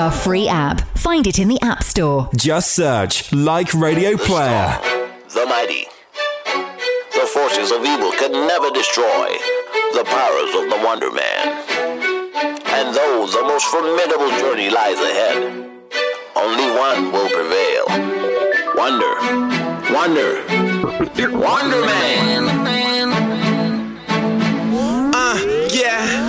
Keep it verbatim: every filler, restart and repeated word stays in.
our free app. Find it in the App Store. Just search Like Radio Player. The mighty. The forces of evil can never destroy the powers of the Wonder Man. And though the most formidable journey lies ahead, only one will prevail. Wonder. Wonder. Wonder Man.